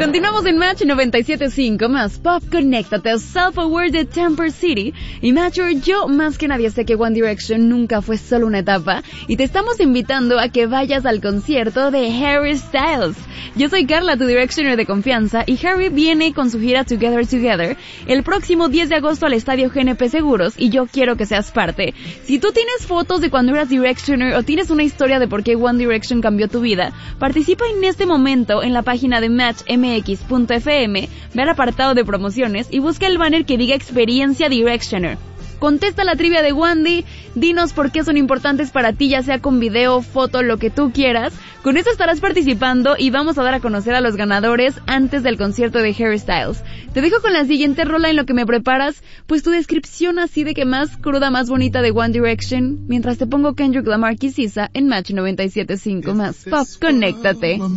Continuamos en Match 97.5 más Pop. Conéctate, Self-Aware de Temper City. Y Matcher, yo más que nadie sé que One Direction nunca fue solo una etapa y te estamos invitando a que vayas al concierto de Harry Styles. Yo soy Carla, tu Directioner de confianza, y Harry viene con su gira Together Together el próximo 10 de agosto al Estadio GNP Seguros y yo quiero que seas parte. Si tú tienes fotos de cuando eras Directioner o tienes una historia de por qué One Direction cambió tu vida, participa en este momento en la página de matchmx.fm, ve al apartado de promociones y busca el banner que diga Experiencia Directioner. Contesta la trivia de Wandy, dinos por qué son importantes para ti, ya sea con video, foto, lo que tú quieras. Con eso estarás participando y vamos a dar a conocer a los ganadores antes del concierto de Harry Styles. Te dejo con la siguiente rola en lo que me preparas, pues tu descripción así de que más cruda, más bonita de One Direction, mientras te pongo Kendrick Lamar y SZA en Match 97.5 más Pop. Conéctate.